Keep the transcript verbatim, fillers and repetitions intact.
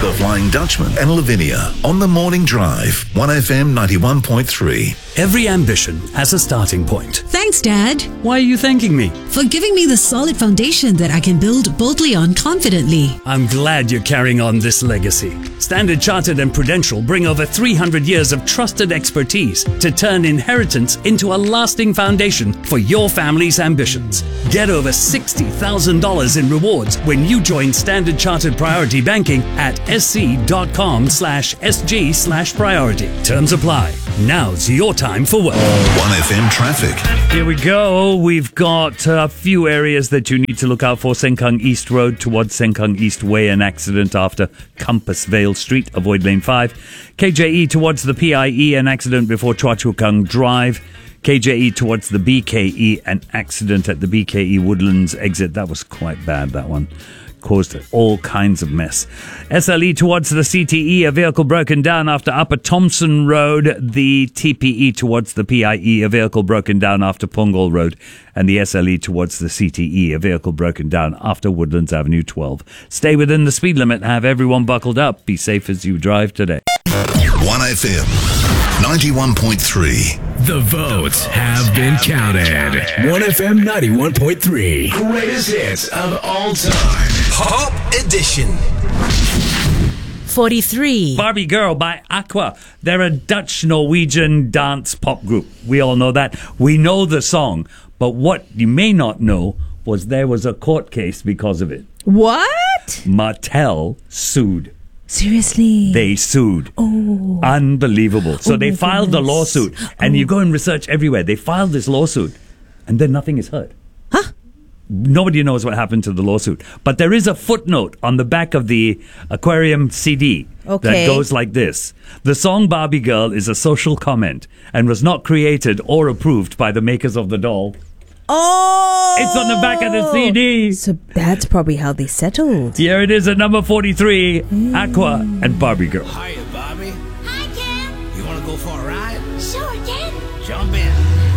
The Flying Dutchman and Lavinia on the Morning Drive, one F M ninety-one point three. Every ambition has a starting point. Thanks, Dad. Why are you thanking me? For giving me the solid foundation that I can build boldly on confidently. I'm glad you're carrying on this legacy. Standard Chartered and Prudential bring over three hundred years of trusted expertise to turn inheritance into a lasting foundation for your family's ambitions. Get over sixty thousand dollars in rewards when you join Standard Chartered Priority Banking at sc.com slash sg slash priority. Terms apply. Now's your time for work. one F M traffic. Here we go. We've got a few areas that you need to look out for. Sengkang East Road towards Sengkang East Way, an accident after Compassvale Street. Avoid lane five. K J E towards the P I E, an accident before Chua Chu Kang Drive. K J E towards the B K E, an accident at the B K E Woodlands exit. That was quite bad, that one. Caused all kinds of mess. S L E towards the C T E, a vehicle broken down after Upper Thompson Road. The T P E towards the P I E, a vehicle broken down after Punggol Road. And the S L E towards the C T E, a vehicle broken down after Woodlands Avenue twelve. Stay within the speed limit. Have everyone buckled up. Be safe as you drive today. one F M ninety-one point three. The votes have been counted. one F M ninety-one point three. Greatest hits of all time. Pop Edition. forty-three. Barbie Girl by Aqua. They're a Dutch-Norwegian dance pop group. We all know that. We know the song. But what you may not know was there was a court case because of it. What? Mattel sued. Seriously? They sued. Oh. Unbelievable. So Oh they my filed goodness. a lawsuit. And Oh. you go and research everywhere. They filed this lawsuit. And then nothing is heard. Huh? Nobody knows what happened to the lawsuit. But there is a footnote on the back of the Aquarium C D Okay. that goes like this. The song Barbie Girl is a social comment and was not created or approved by the makers of the doll. Oh! It's on the back of the C D. So that's probably how they settled. Here it is at number forty-three, Aqua and Barbie Girl. Hiya, Bobby. Hi, Ken. You want to go for a ride? Sure, Ken. Jump in.